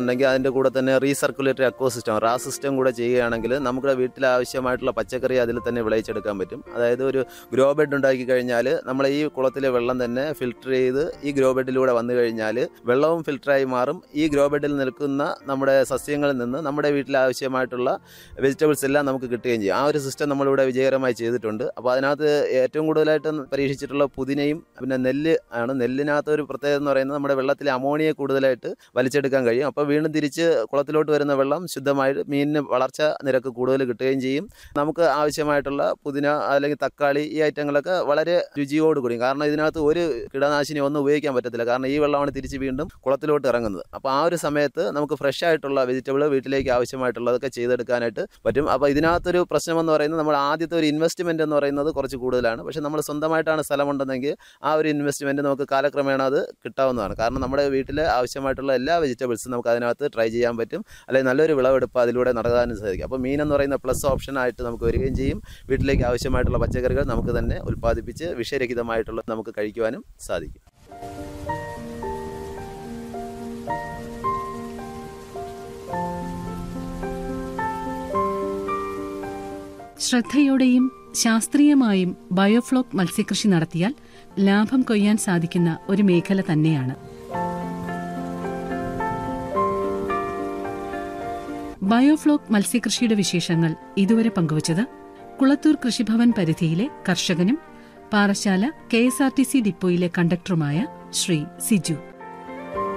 ചെയ്യുന്നുണ്ടെങ്കിൽ അതിൻ്റെ കൂടെ തന്നെ റീസർക്കുലേറ്ററി അക്വ സിസ്റ്റം സിസ്റ്റം കൂടെ ചെയ്യുകയാണെങ്കിൽ നമ്മുടെ വീട്ടിൽ ആവശ്യമായിട്ടുള്ള പച്ചക്കറി അതിൽ തന്നെ വിളയിച്ചെടുക്കാൻ പറ്റും. അതായത് ഒരു ഗ്രോ ബെഡ് ഉണ്ടാക്കി കഴിഞ്ഞാൽ നമ്മൾ ഈ കുളത്തിലെ വെള്ളം തന്നെ ഫിൽട്ടർ ചെയ്ത് ഈ ഗ്രോ ബെഡിലൂടെ വന്നു കഴിഞ്ഞാൽ വെള്ളവും ഫിൽട്ടറായി മാറും. ഈ ഗ്രോ ബെഡിൽ നിൽക്കുന്ന നമ്മുടെ സസ്യങ്ങളിൽ നിന്ന് നമ്മുടെ വീട്ടിൽ ആവശ്യമായിട്ടുള്ള വെജിറ്റബിൾസ് എല്ലാം നമുക്ക് കിട്ടുകയും ചെയ്യും. ആ ഒരു സിസ്റ്റം നമ്മളിവിടെ വിജയകരമായി ചെയ്തിട്ടുണ്ട്. അപ്പോൾ അതിനകത്ത് ഏറ്റവും കൂടുതലായിട്ട് പരീക്ഷിച്ചിട്ടുള്ള പുതിനയും പിന്നെ നെല്ല് ആണ്. നെല്ലിനകത്ത് ഒരു പ്രത്യേകത എന്ന് പറയുന്നത് നമ്മുടെ വെള്ളത്തിലെ അമോണിയ കൂടുതലായിട്ട് വലിച്ചെടുക്കാൻ കഴിയും. അപ്പോൾ വീണ്ടും തിരിച്ച് കുളത്തിലോട്ട് വരുന്ന വെള്ളം ശുദ്ധമായി മീനിന് വളർച്ച നിരക്ക് കൂടുതൽ കിട്ടുകയും ചെയ്യും. നമുക്ക് ആവശ്യമായിട്ടുള്ള പുതിന അല്ലെങ്കിൽ തക്കാളി ഈ ഐറ്റങ്ങളൊക്കെ വളരെ രുചിയോടുകൂടി, കാരണം ഇതിനകത്ത് ഒരു കീടനാശിനി ഒന്നും ഉപയോഗിക്കാൻ പറ്റത്തില്ല, കാരണം ഈ വെള്ളമാണ് തിരിച്ച് വീണ്ടും കുളത്തിലോട്ട് ഇറങ്ങുന്നത്. അപ്പോൾ ആ ഒരു സമയത്ത് നമുക്ക് ഫ്രഷ് ആയിട്ടുള്ള വെജിറ്റബിൾ വീട്ടിലേക്ക് ആവശ്യമായിട്ടുള്ളതൊക്കെ ചെയ്തെടുക്കാനായിട്ട് പറ്റും. അപ്പോൾ ഇതിനകത്തൊരു പ്രശ്നമെന്ന് പറയുന്നത് നമ്മൾ ആദ്യത്തെ ഒരു ഇൻവെസ്റ്റ്മെൻറ്റ് എന്ന് പറയുന്നത് കുറച്ച് കൂടുതലാണ്. പക്ഷേ നമ്മൾ സ്വന്തമായിട്ടാണ് സ്ഥലമുണ്ടെന്നെങ്കിൽ ആ ഒരു ഇൻവെസ്റ്റ്മെൻറ്റ് നമുക്ക് കാലക്രമേണ അത് കിട്ടാവുന്നതാണ്. കാരണം നമ്മുടെ വീട്ടിൽ ആവശ്യമായിട്ടുള്ള എല്ലാ വെജിറ്റബിൾസും നമുക്ക് അതിനകത്ത് ട്രൈ ചെയ്യാൻ പറ്റും, അല്ലെങ്കിൽ നല്ലൊരു വിളവെടുപ്പ് അതിലൂടെ നടത്താനും സാധിക്കും. അപ്പോൾ മീൻ എന്ന് പറയുന്ന പ്ലസ് ഓപ്ഷനായിട്ട് നമുക്ക് വരികയും ചെയ്യും. വീട്ടിലേക്ക് ആവശ്യമായിട്ടുള്ള പച്ചക്കറികൾ നമുക്ക് തന്നെ ഉൽപ്പാദിപ്പിച്ച് വിഷരഹിതമായിട്ടുള്ള നമുക്ക് കഴിക്കുവാനും സാധിക്കും. ശ്രദ്ധയോടെയും ശാസ്ത്രീയമായും ബയോഫ്ലോക് മത്സ്യകൃഷി നടത്തിയാൽ ലാഭം കൊയ്യാൻ സാധിക്കുന്ന ഒരു മേഖല തന്നെയാണ്. ബയോഫ്ലോക് മത്സ്യകൃഷിയുടെ വിശേഷങ്ങൾ ഇതുവരെ പങ്കുവച്ചത് കുളത്തൂർ കൃഷിഭവൻ പരിധിയിലെ കർഷകനും പാറശാല KSRTC ഡിപ്പോയിലെ കണ്ടക്ടറുമായ ശ്രീ സിജു.